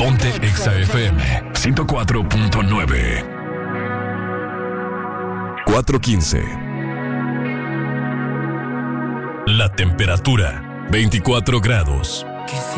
Ponte Exa FM 104.9. 4:15. La temperatura 24 grados.